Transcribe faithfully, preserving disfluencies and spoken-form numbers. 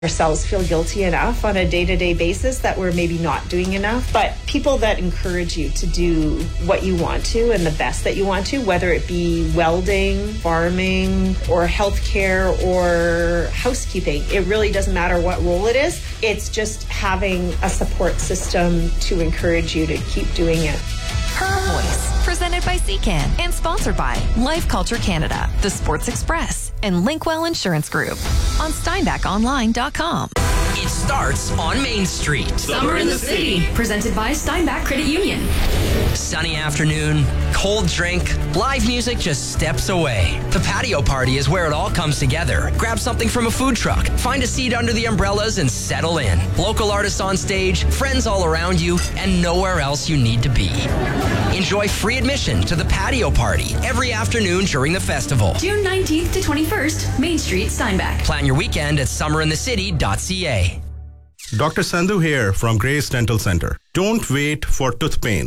ourselves feel guilty enough on a day-to-day basis that we're maybe not doing enough. But people that encourage you to do what you want to and the best that you want to, whether it be welding, farming, or healthcare, or housekeeping, it really doesn't matter what role it is. It's just having a support system to encourage you to keep doing it. Her Voice, presented by C Can and sponsored by Life Culture Canada, The Sports Express, and Linkwell Insurance Group on Steinbach Online dot com. It starts on Main Street. Summer in the City, presented by Steinbach Credit Union. Sunny afternoon, cold drink, live music just steps away. The patio party is where it all comes together. Grab something from a food truck, find a seat under the umbrellas and settle in. Local artists on stage, friends all around you, and nowhere else you need to be. Enjoy free admission to the patio party every afternoon during the festival. June nineteenth to twenty-first, Main Street, Steinbach. Plan your weekend at summer in the city dot c a. Doctor Sandhu here from Grace Dental Center. Don't wait for tooth pain.